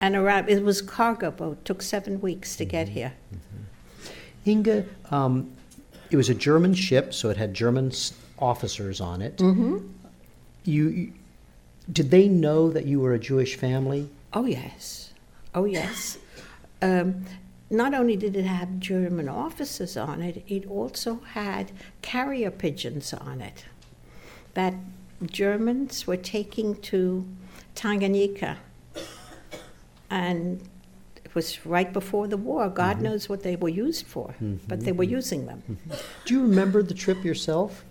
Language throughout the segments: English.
And around, it was cargo boat, took 7 weeks to get here. Inga, it was a German ship, so it had German officers on it. Did they know that you were a Jewish family? Oh, yes. Oh, yes. Not only did it have German officers on it, it also had carrier pigeons on it that Germans were taking to Tanganyika. And it was right before the war. God knows what they were used for, but they were using them. Do you remember the trip yourself?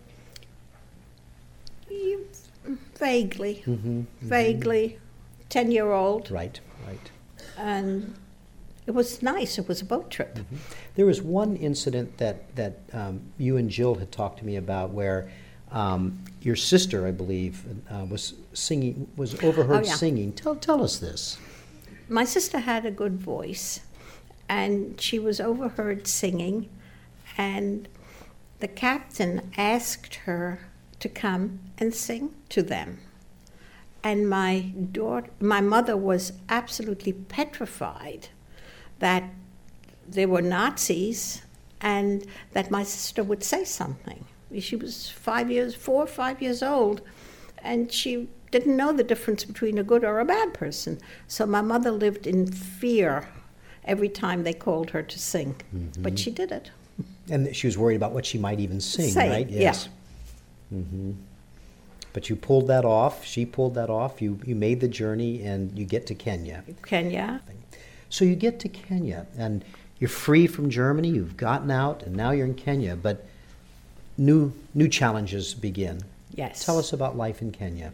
Vaguely. Vaguely. 10-year-old. Right. And it was nice. It was a boat trip. There was one incident that you and Jill had talked to me about where your sister, I believe, was overheard singing. Tell us this. My sister had a good voice, and she was overheard singing, and the captain asked her to come and sing to them. And my mother was absolutely petrified that they were Nazis and that my sister would say something. She was 4 or 5 years old, and she didn't know the difference between a good or a bad person. So my mother lived in fear every time they called her to sing. But she did it. And she was worried about what she might even sing, right? Yes. Yeah. But you pulled that off. She pulled that off. You made the journey, and you get to Kenya. So you get to Kenya, and you're free from Germany. You've gotten out, and now you're in Kenya. But new challenges begin. Yes. Tell us about life in Kenya.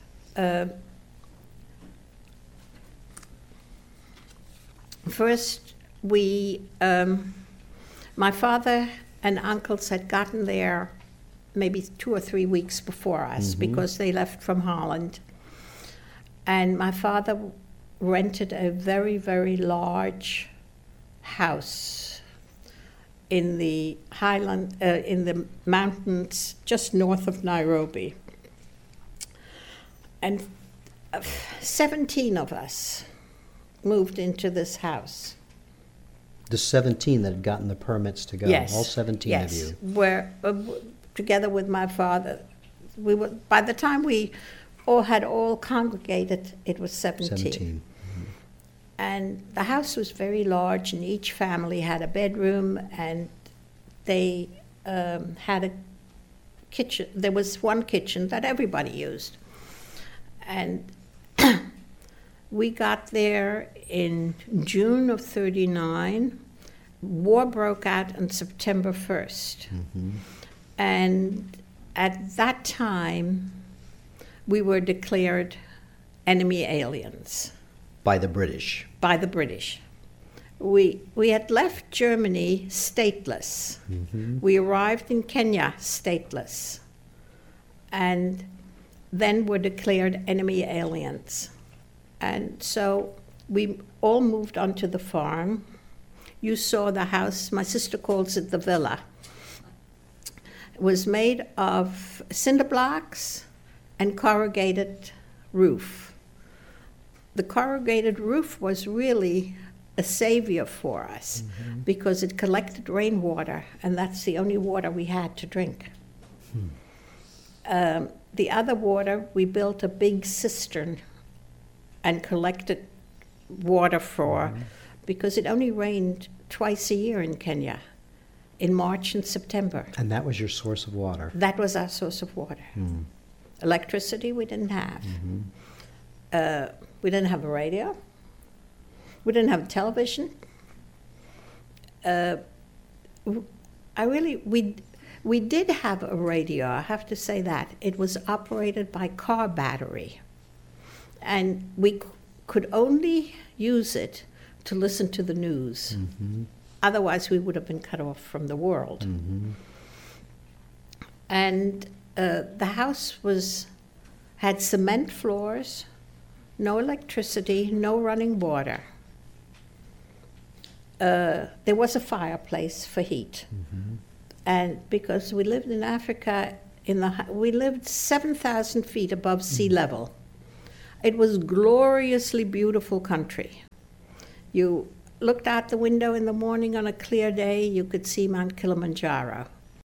First, my father and uncles had gotten there maybe 2 or 3 weeks before us because they left from Holland. And my father rented a very, very large house in the in the mountains just north of Nairobi. And 17 of us moved into this house. The 17 that had gotten the permits to go. Yes. All 17 of you. Yes. Where together with my father, by the time we had all congregated, it was 17. And the house was very large, and each family had a bedroom, and they had a kitchen. There was one kitchen that everybody used. And we got there in June of '39. War broke out on September 1st. And at that time, we were declared enemy aliens. By the British. By the British. We had left Germany stateless. We arrived in Kenya stateless. And then were declared enemy aliens. And so we all moved onto the farm. You saw the house, my sister calls it the villa. It was made of cinder blocks and corrugated roof. The corrugated roof was really a savior for us because it collected rainwater, and that's the only water we had to drink. The other water, we built a big cistern and collected water for, because it only rained twice a year in Kenya, in March and September. And that was your source of water? That was our source of water. Electricity we didn't have. We didn't have a radio. We didn't have television. We did have a radio, I have to say that. It was operated by car battery. And we could only use it to listen to the news. Otherwise, we would have been cut off from the world. And the house had cement floors, no electricity, no running water. There was a fireplace for heat. And because we lived in Africa, we lived 7,000 feet above sea level. It was gloriously beautiful country. You looked out the window in the morning on a clear day, you could see Mount Kilimanjaro.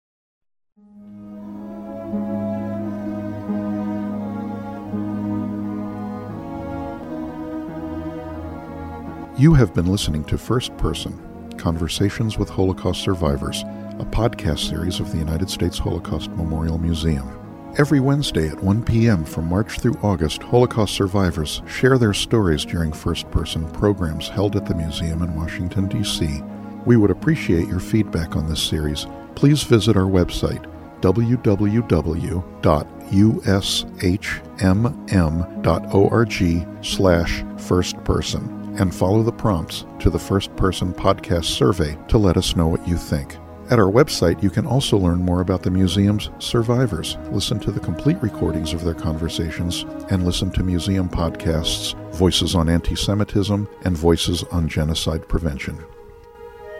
You have been listening to First Person, Conversations with Holocaust Survivors, a podcast series of the United States Holocaust Memorial Museum. Every Wednesday at 1 p.m. from March through August, Holocaust survivors share their stories during first-person programs held at the museum in Washington, D.C. We would appreciate your feedback on this series. Please visit our website, www.ushmm.org/firstperson, and follow the prompts to the First Person Podcast survey to let us know what you think. At our website, you can also learn more about the museum's survivors, listen to the complete recordings of their conversations, and listen to museum podcasts, Voices on Anti-Semitism and Voices on Genocide Prevention.